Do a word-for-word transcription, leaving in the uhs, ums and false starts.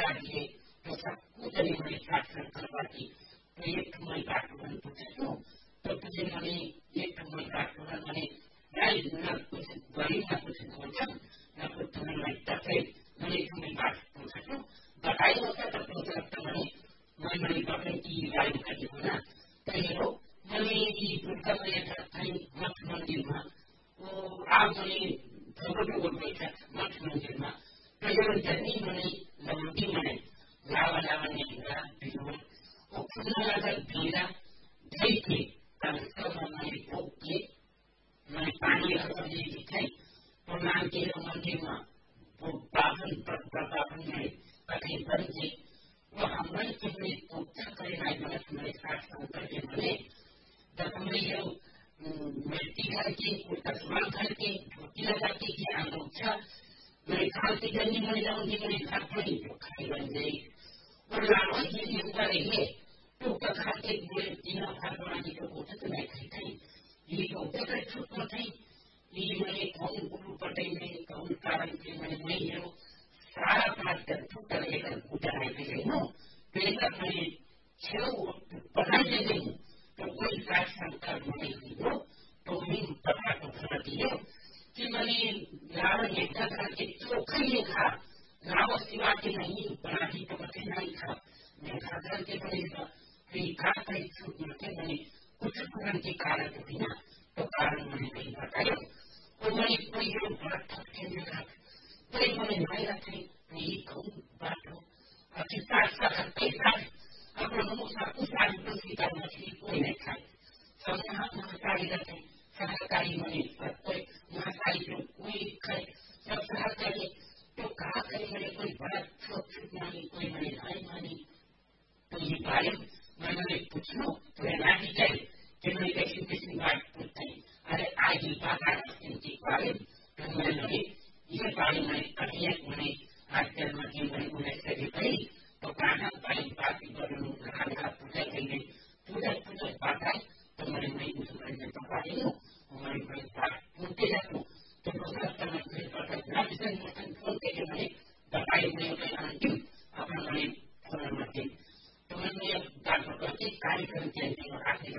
लिए तो सब कुछ नहीं मैंने साथ करवाती तो एक मैं काटून पूछे क्यों तो तुझे मैंने एक मैं काटून मैंने न कुछ बड़ी न कुछ भोजन न कुछ तुम्हें लगता है मैंने तुम्हें बात पूछा क्यों बताई होता तब तो लगता मैंने मैं मेरी पकड़ की गाड़ी करती हूँ ना तो ये लोग मैंने की दुर्गा मैया था मठ मंदिर में वो आप मैंने भगवत बोल बैठा मठ मंदिर में तो जब जर्नी मैंने लंबी मैंने लावा लावा नहीं हुआ बिजोड़ वो खुला अगर भीड़ा ढाई थी तब उसका मैंने भोग के मैंने पानी अगर नहीं दिखाई तो नाम के मंदिर में वो बावन प्रतापन में कठिन बन गई वो हमारे कितने पूछा करे ना मैंने तुम्हारे साथ संकर के बने जब हमने ये मिट्टी घर की तस्वीर घर की धोती लगाती थी अंगूठा मेरे खाल की गंजी मैंने जाऊंगी मेरे घर पड़ी जो खाई बन गई और लावा जी ने उतर रही तो कथा के पूरे तीनों हाथ बनाने को पूछे तो मैं खाई थी ये तो उतर छुप न थी ये मैंने कौन गुरु पटे में कौन कारण के मैंने नहीं है सारा पाठ कर छुप लेकर पूजा नहीं गई हूँ पेपर मैंने छह पढ़ाई दे गई तो कोई साथ संकर नहीं हो तो मैं पता को फरती है कि मैंने लावा देखा था कि चोखा ही खा लावा सिवा के नहीं बनाती तो बचे नहीं खा मैं खा के बनेगा फिर खा कर छूट मते मैंने कुछ कारण के कारण के बिना तो कारण मैंने नहीं बताया और मैंने कोई योग बात थकते देखा कोई मैंने नहीं रखे ये कौन बात हो अच्छी साथ साथ पैसा अपना मुँह सब कुछ आज दूसरी का मछली कोई नहीं खाए सब यहाँ महकारी रहते सहकारी मनी कोई महकारी जो कोई खाए सब सहकारी तो कहा करे मैंने कोई बड़ा छोट छोट मानी कोई मैंने नहीं मानी तो ये बारे मैं मैंने पूछूं तो ये ना ही जाए कि मैं कैसी कैसी बात पूछते अरे आज ही बात आ इनकी बारे तो मैंने ये बारे में कभी मैंने आज कल मछली मैंने उन्हें से कही तो कहा पाई बात लगा पूजा करेंगे पूजा पूजा बात है तो मैंने नहीं उस मैंने पता नहीं हूँ हमारी बड़ी बात सुनते जाते तो दूसरा समय फिर पता ना जिसे फोन करके मैंने बताई नहीं अंतिम अपना मैंने फोन मत तो मैंने डॉक्टर करके कार्यक्रम के आखिरी